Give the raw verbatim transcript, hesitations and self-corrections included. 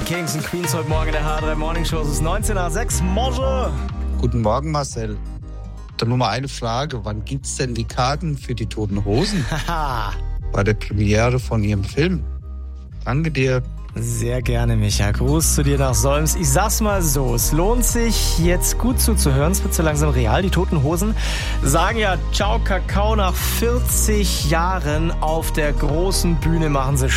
Kings und Queens heute Morgen in der H drei Morning Show. Es ist neunzehn nach sechs. Morgen. Guten Morgen, Marcel. Dann nur mal eine Frage. Wann gibt's denn die Karten für die Toten Hosen? Bei der Premiere von ihrem Film. Danke dir. Sehr gerne, Micha. Gruß zu dir nach Solms. Ich sag's mal so, es lohnt sich jetzt gut zuzuhören. Es wird so langsam real. Die Toten Hosen sagen ja Ciao Kakao nach vierzig Jahren auf der großen Bühne machen sie